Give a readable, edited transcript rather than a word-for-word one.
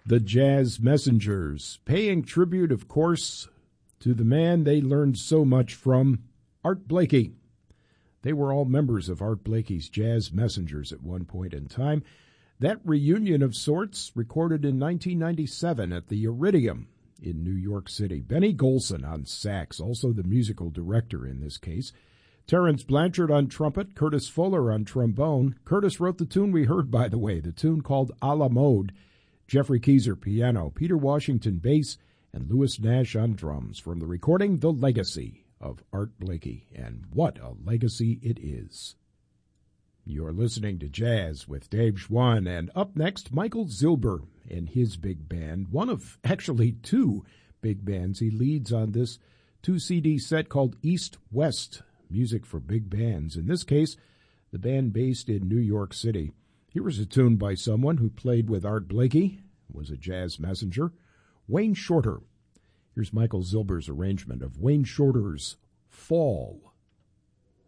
The Jazz Messengers, paying tribute, of course, to the man they learned so much from, Art Blakey. They were all members of Art Blakey's Jazz Messengers at one point in time. That reunion of sorts recorded in 1997 at the Iridium in New York City. Benny Golson on sax, also the musical director in this case. Terence Blanchard on trumpet, Curtis Fuller on trombone. Curtis wrote the tune we heard, by the way, the tune called A la Mode. Jeffrey Keyser, piano, Peter Washington, bass, and Louis Nash on drums from the recording The Legacy of Art Blakey. And what a legacy it is. You're listening to Jazz with Dave Schwann, and up next, Michael Zilber and his big band, one of actually two big bands he leads on this 2-CD set called East West, music for big bands. In this case, the band based in New York City. Here is a tune by someone who played with Art Blakey, was a jazz messenger, Wayne Shorter. Here's Michael Zilber's arrangement of Wayne Shorter's Fall.